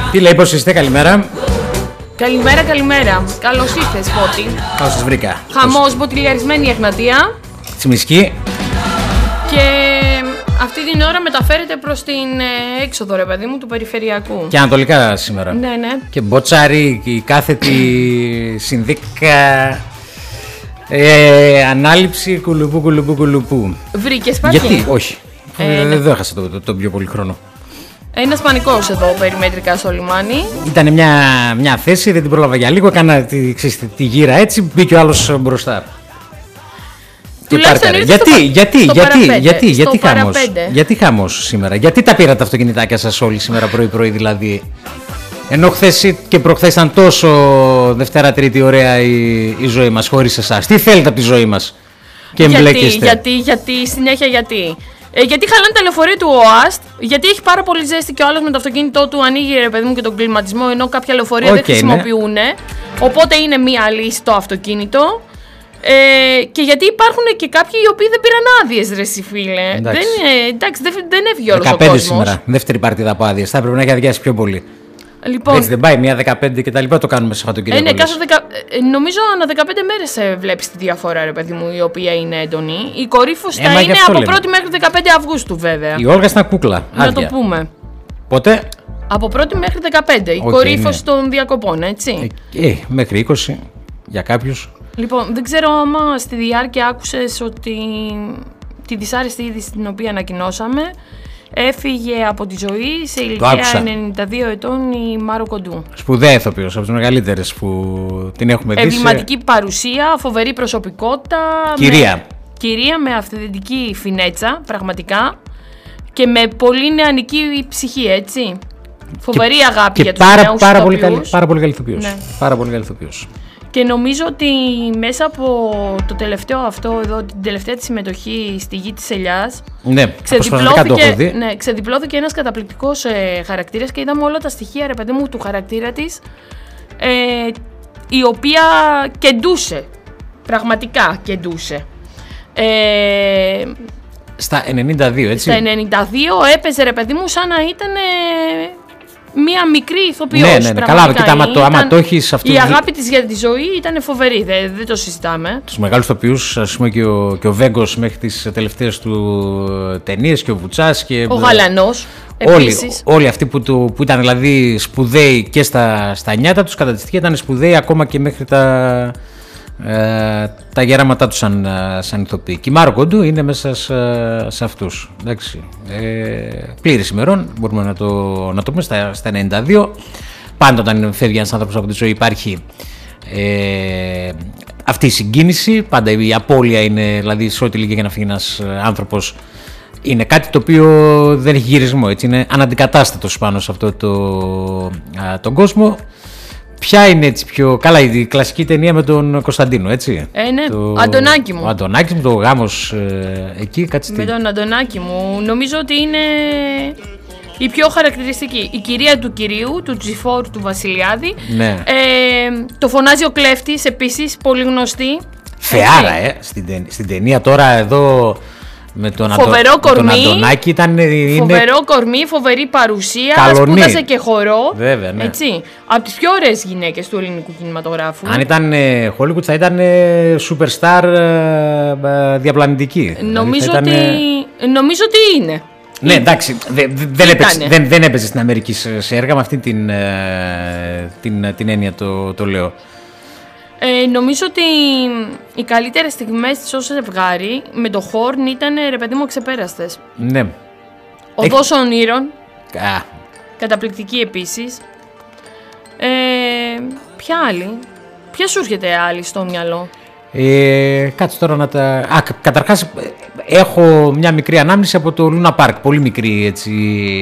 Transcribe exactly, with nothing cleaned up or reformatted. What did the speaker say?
Τι λέει, πώς είστε, καλημέρα. Καλημέρα, καλημέρα. Καλώς ήρθες, Φώτη. Καλώς σας βρήκα. Χαμός, μποτιλιαρισμένη η Εγνατία. Τσιμισκή. Και αυτή την ώρα μεταφέρεται προς την ε, έξοδο, ρε παιδί μου, του περιφερειακού. Και ανατολικά σήμερα. Ναι, ναι. Και Μποτσάρι, η κάθετη συνδίκα. Ε, ανάληψη κουλουπού, κουλουπού, κουλουπού. Βρήκες πάλι? Γιατί, όχι. Ε, ε, ναι. Δεν έχασα το, το, το πιο πολύ χρόνο. Ένας πανικός εδώ περιμέτρικα στο λιμάνι. Ήταν μια, μια θέση, δεν την πρόλαβα για λίγο. Έκανα τη, ξέρεις, τη, τη γύρα έτσι, μπήκε ο άλλος μπροστά. Και πάρκαρε. Γιατί, στο, γιατί, στο γιατί, παραπέντε, γιατί, στο γιατί χαμός, παραπέντε. γιατί χαμός σήμερα, γιατί τα πήρατε τα αυτοκινητάκια σας όλοι σήμερα πρωί-πρωί δηλαδή. Ενώ χθες και προχθές ήταν τόσο Δευτέρα Τρίτη ωραία η, η ζωή μας χωρίς εσάς. Τι θέλετε από τη ζωή μας και εμπλέκεστε? Γιατί, γιατί, γιατί, συνέχεια γιατί. Ε, γιατί χαλάνε τα λεωφορεία του ΟΑΣΤ, γιατί έχει πάρα πολύ ζέστη και ο άλλος με το αυτοκίνητό του ανοίγει, ρε παιδί μου, και τον κλιματισμό, ενώ κάποια λεωφορεία okay, δεν χρησιμοποιούν. Ναι. Οπότε είναι μία λύση το αυτοκίνητο. Ε, και γιατί υπάρχουν και κάποιοι οι οποίοι δεν πήραν άδειες, ρε εσύ φίλε. Εντάξει. Δεν, ε, εντάξει, δεν, δεν έφυγε όλος ο δεκαπέντε κόσμος. σήμερα, δεύτερη παρτίδα από άδειες. Θα έπρεπε να έχει αδειάσει πιο πολύ. Λοιπόν, Έτσι δεν πάει, μία δεκαπέντε και τα λοιπά το κάνουμε σε Σαββατοκύριακο. Ε, ναι, κάθε δεκα... ε, νομίζω ανά δεκαπέντε μέρες ε, βλέπεις τη διαφορά, ρε παιδί μου, η οποία είναι έντονη. Η κορύφωση Ε, θα μα είναι γι' αυτό από λέμε. πρώτη μέχρι δεκαπέντε Αυγούστου, βέβαια. Η Όλγα στα κούκλα. Να άδεια. το πούμε. Πότε? Από πρώτη μέχρι δεκαπέντε, η Okay, κορύφωση ναι. των διακοπών, έτσι. Ε, ε, μέχρι είκοσι για κάποιους. Λοιπόν, δεν ξέρω άμα στη διάρκεια άκουσες ότι τη δυσάρεστη είδηση την οποία ανακοινώσαμε, έφυγε από τη ζωή σε ηλικία ενενήντα δύο ετών η Μάρο Κοντού. Σπουδαία ηθοποιός, από τις μεγαλύτερες που την έχουμε δει. Εμβληματική παρουσία, φοβερή προσωπικότητα. Κυρία. Με, κυρία με αυθεντική φινέτσα, πραγματικά. Και με πολύ νεανική ψυχή, έτσι. Φοβερή και, αγάπη και για τους πάρα, νέους πάρα, πολύ ηθοποιούς. καλή, πάρα πολύ καλή ηθοποιός. Ναι. Πάρα πολύ καλή ηθοποιός. Και νομίζω ότι μέσα από το τελευταίο αυτό εδώ, την τελευταία της συμμετοχή στη Γη της Ελιάς, Ναι, ξεδιπλώθηκε, ναι, ξεδιπλώθηκε ένας καταπληκτικός ε, χαρακτήρας και είδαμε όλα τα στοιχεία, ρε παιδί μου, του χαρακτήρα της, ε, η οποία κεντούσε, πραγματικά κεντούσε. Ε, Στα ενενήντα δύο, έτσι. Στα ενενήντα δύο έπαιζε, ρε παιδί μου, σαν να ήταν ε, μία μικρή ηθοποιός. Ναι, ναι, ναι. Καλά, κοίτα, άμα το, άμα το έχεις αυτό. Η αγάπη της για τη ζωή ήταν φοβερή, δεν, δεν το συζητάμε. Τους μεγάλους ηθοποιούς, ας πούμε και ο, και ο Βέγκος μέχρι τις τελευταίες του ταινίες και ο Βουτσάς και ο Γαλανός. Όλοι, όλοι αυτοί που, του, που ήταν δηλαδή σπουδαίοι και στα, στα νιάτα τους, κατά τη στιγμή ήταν σπουδαίοι ακόμα και μέχρι τα, ε, τα γεράματά τους σαν, σαν ηθοποιοί. Και η Μάρο Κοντού είναι μέσα σε, σε αυτούς. Εντάξει. Ε, πλήρης ημερών, μπορούμε να το, να το πούμε, στα, στα ενενήντα δύο. Πάντα όταν φεύγει ένας άνθρωπος από τη ζωή υπάρχει ε, αυτή η συγκίνηση. Πάντα η απώλεια είναι, δηλαδή σε ό,τι ηλικία για να φύγει ένας άνθρωπος, είναι κάτι το οποίο δεν έχει γυρισμό, έτσι, είναι αναντικατάστατος πάνω σε αυτό το, α, τον κόσμο. Ποια είναι έτσι πιο... Καλά, η κλασική ταινία με τον Κωνσταντίνο, έτσι. Ε, ναι, το... Αντωνάκη μου. Ο Αντωνάκη μου, το γάμος ε, εκεί, κάτσε. Με τον Αντωνάκη μου, νομίζω ότι είναι η πιο χαρακτηριστική. Η κυρία του κυρίου, του Τζιφόρ του Βασιλιάδη. Ναι. Ε, το φωνάζει ο κλέφτης, επίσης, πολύ γνωστή. Φεάρα, ε, στην, ται, στην ταινία τώρα εδώ... Με τον, φοβερό Αντω... κορμί, με τον Αντωνάκη ήταν. Είναι... Φοβερό κορμί, φοβερή παρουσία. Καλονή. Σπούδασε και χορό. Βέβαια, ναι. Έτσι. Από τις πιο ωραίες γυναίκες του ελληνικού κινηματογράφου. Αν ήταν ε, Hollywood θα ήταν ε, superstar ε, ε, διαπλανητική. Νομίζω, δηλαδή ότι... ήταν, νομίζω ότι είναι. Ναι, εντάξει, δε, δε, δεν, έπαιζε, δεν, δεν έπαιζε στην Αμερική σε, σε έργα, με αυτή την, ε, την, την έννοια το, το λέω. Ε, νομίζω ότι οι καλύτερες στιγμές της ως ζευγάρι με το Χόρν ήταν, ρε παιδί μου, αξεπέραστες. Ναι. Οδός ονείρων. Α. Καταπληκτική επίσης. Ε, ποια άλλη? Ποια σου έρχεται άλλη στο μυαλό? Ε, κάτσε τώρα να τα... Α, καταρχάς έχω μια μικρή ανάμνηση από το Luna Park, πολύ μικρή έτσι